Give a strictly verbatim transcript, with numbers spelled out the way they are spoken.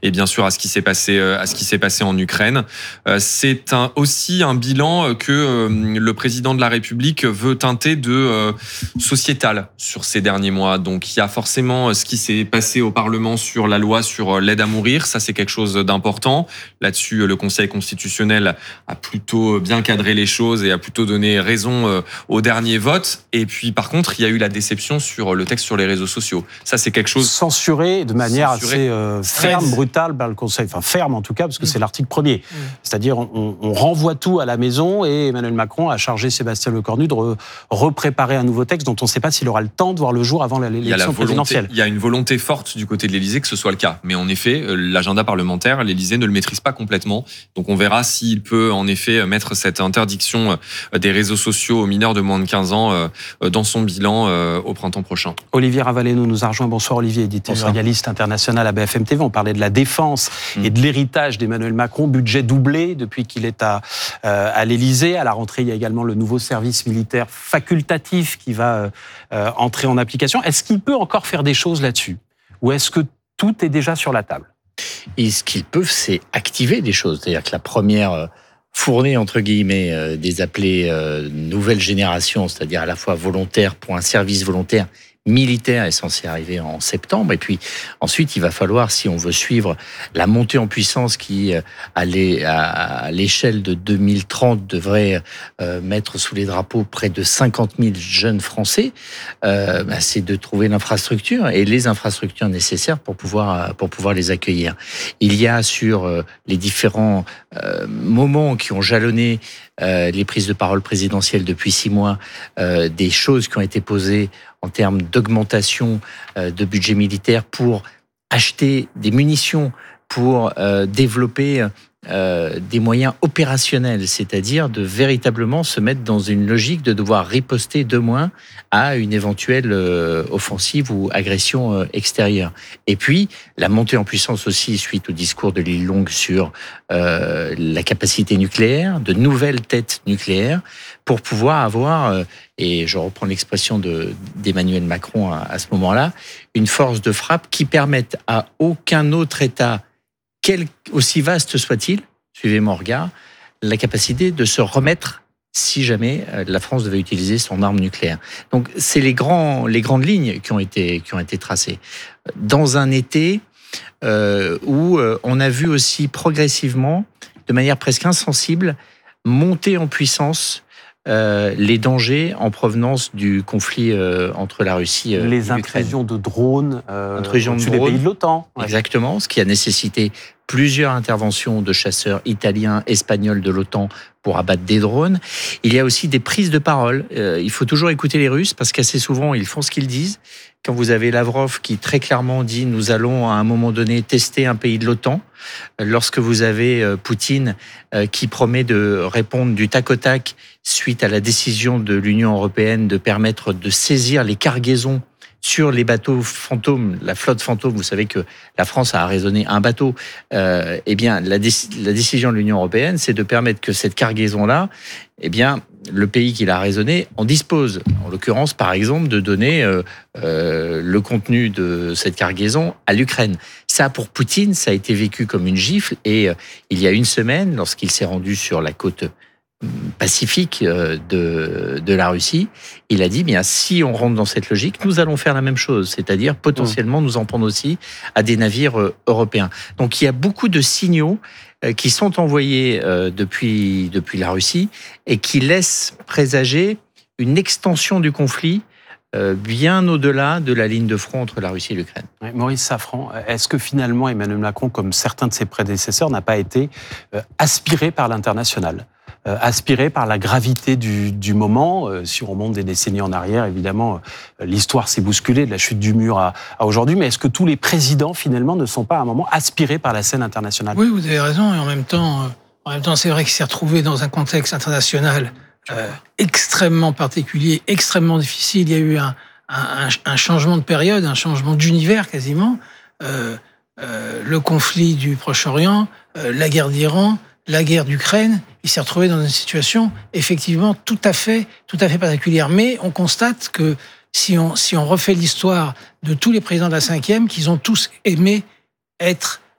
et bien sûr à ce qui s'est passé, à ce qui s'est passé en Ukraine. C'est un, aussi un bilan que le président de la République veut teinter de sociétal sur ces derniers mois. Donc il y a forcément ce qui s'est passé au Parlement sur la loi sur l'aide à mourir. Ça, c'est quelque chose d'important. Là-dessus, le Conseil constitutionnel a plutôt bien cadré les choses et a plutôt donné raison au dernier vote. Et puis, par contre, il y a eu la déception sur le texte sur les réseaux sociaux. Ça, c'est quelque chose... Censuré de manière censuré. assez euh, ferme, brutale par le Conseil. Enfin, ferme en tout cas, parce que mmh. c'est l'article premier. Mmh. C'est-à-dire, on, on renvoie tout à la maison et Emmanuel Macron a chargé Sébastien Lecornu de re, repréparer un nouveau texte dont on ne sait pas s'il aura le temps de voir le jour avant l'élection présidentielle. Il y a une volonté forte du côté de l'Élysée que ce soit le cas. Mais en effet, l'agenda parlementaire, l'Élysée ne le maîtrise pas complètement. Donc on verra s'il peut en effet mettre cette interdiction des réseaux sociaux aux mineurs de moins de quinze ans dans son bilan au printemps prochain. Olivier Ravaleno nous a rejoint. Bonsoir Olivier, éditorialiste international à B F M T V. On parlait de la défense mmh. et de l'héritage d'Emmanuel Macron, budget doublé depuis qu'il est à, euh, à l'Élysée. À la rentrée, il y a également le nouveau service militaire facultatif qui va euh, entrer en application. Est-ce qu'il peut encore faire des choses là-dessus ? Ou est-ce que tout est déjà sur la table ? Et ce qu'ils peuvent, c'est activer des choses. C'est-à-dire que la première fournée, entre guillemets, euh, des appelés euh, nouvelle génération, c'est-à-dire à la fois volontaire pour un service volontaire militaire est censé arriver en septembre. Et puis ensuite, il va falloir, si on veut suivre la montée en puissance qui, à l'échelle de deux mille trente, devrait euh, mettre sous les drapeaux près de cinquante mille jeunes Français, euh, bah, c'est de trouver l'infrastructure et les infrastructures nécessaires pour pouvoir, pour pouvoir les accueillir. Il y a sur euh, les différents euh, moments qui ont jalonné euh, les prises de parole présidentielles depuis six mois, euh, des choses qui ont été posées en termes d'augmentation de budget militaire pour acheter des munitions, pour euh, développer euh, des moyens opérationnels, c'est-à-dire de véritablement se mettre dans une logique de devoir riposter de moins à une éventuelle euh, offensive ou agression euh, extérieure. Et puis, la montée en puissance aussi suite au discours de Lille Longue sur euh, la capacité nucléaire, de nouvelles têtes nucléaires, pour pouvoir avoir, euh, et je reprends l'expression de, d'Emmanuel Macron à, à ce moment-là, une force de frappe qui permette à aucun autre État, quel aussi vaste soit-il, suivez mon regard, la capacité de se remettre si jamais la France devait utiliser son arme nucléaire. Donc, c'est les, grands, les grandes lignes qui ont été, qui ont été tracées. Dans un été euh, où on a vu aussi progressivement, de manière presque insensible, monter en puissance Euh, les dangers en provenance du conflit euh, entre la Russie euh, les et intrusions de drones euh, intrusions de sur drones, les pays de l'OTAN. Ouais. Exactement, ce qui a nécessité plusieurs interventions de chasseurs italiens, espagnols de l'OTAN pour abattre des drones. Il y a aussi des prises de parole. Euh, il faut toujours écouter les Russes parce qu'assez souvent, ils font ce qu'ils disent. Quand vous avez Lavrov qui très clairement dit « nous allons à un moment donné tester un pays de l'OTAN », lorsque vous avez Poutine qui promet de répondre du tac au tac suite à la décision de l'Union européenne de permettre de saisir les cargaisons sur les bateaux fantômes, la flotte fantôme, vous savez que la France a arraisonné un bateau, euh, eh bien, la, dé- la décision de l'Union européenne, c'est de permettre que cette cargaison-là, eh bien, le pays qui l'a raisonné en dispose. En l'occurrence, par exemple, de donner euh, euh, le contenu de cette cargaison à l'Ukraine. Ça, pour Poutine, ça a été vécu comme une gifle. Et euh, il y a une semaine, lorsqu'il s'est rendu sur la côte pacifique de, de la Russie, il a dit, bien, si on rentre dans cette logique, nous allons faire la même chose, c'est-à-dire potentiellement nous en prendre aussi à des navires européens. Donc il y a beaucoup de signaux qui sont envoyés depuis, depuis la Russie et qui laissent présager une extension du conflit bien au-delà de la ligne de front entre la Russie et l'Ukraine. Ouais, Maurice Safran, est-ce que finalement Emmanuel Macron, comme certains de ses prédécesseurs, n'a pas été aspiré par l'international ? Euh, aspiré par la gravité du, du moment. Euh, si on remonte des décennies en arrière, évidemment, euh, l'histoire s'est bousculée de la chute du mur à, à aujourd'hui. Mais est-ce que tous les présidents, finalement, ne sont pas à un moment aspirés par la scène internationale ? Oui, vous avez raison. Et en même temps, euh, en même temps, c'est vrai qu'il s'est retrouvé dans un contexte international euh, extrêmement particulier, extrêmement difficile. Il y a eu un, un, un changement de période, un changement d'univers quasiment. Euh, euh, le conflit du Proche-Orient, euh, la guerre d'Iran, la guerre d'Ukraine, il s'est retrouvé dans une situation effectivement tout à fait, tout à fait particulière. Mais on constate que si on, si on refait l'histoire de tous les présidents de la cinquième, qu'ils ont tous aimé être